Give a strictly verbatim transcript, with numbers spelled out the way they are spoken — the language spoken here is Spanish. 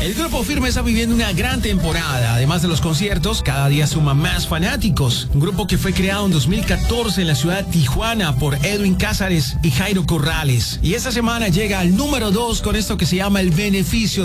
El grupo Firme está viviendo una gran temporada. Además de los conciertos, cada día suma más fanáticos. Un grupo que fue creado en dos mil catorce en la ciudad de Tijuana por Edwin Cázares y Jairo Corrales. Y esta semana llega al número dos con esto que se llama El Beneficio.